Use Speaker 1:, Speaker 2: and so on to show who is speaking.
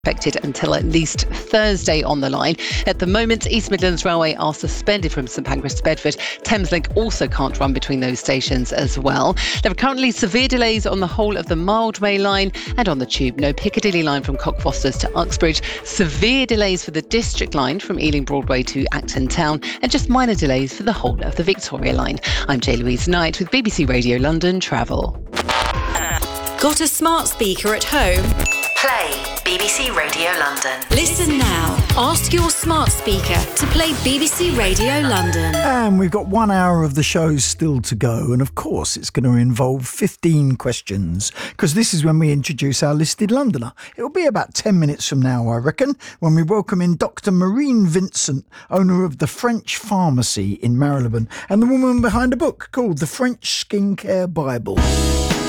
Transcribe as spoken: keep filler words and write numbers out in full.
Speaker 1: Expected until at least Thursday on the line. At the moment, East Midlands Railway are suspended from St Pancras to Bedford. Thameslink also can't run between those stations as well. There are currently severe delays on the whole of the Mildmay line and on the Tube. No Piccadilly line from Cockfosters to Uxbridge. Severe delays for the District line from Ealing Broadway to Acton Town, and just minor delays for the whole of the Victoria line. I'm J. Louise Knight with B B C Radio London Travel.
Speaker 2: Got a smart speaker at home? Play B B C Radio London. Listen now. Ask your smart speaker to play B B C Radio London.
Speaker 3: And we've got one hour of the show still to go. And of course, it's going to involve fifteen questions, because this is when we introduce our listed Londoner. It'll be about ten minutes from now, I reckon, when we welcome in Doctor Maureen Vincent, owner of the French Pharmacy in Marylebone, and the woman behind a book called The French Skincare Bible.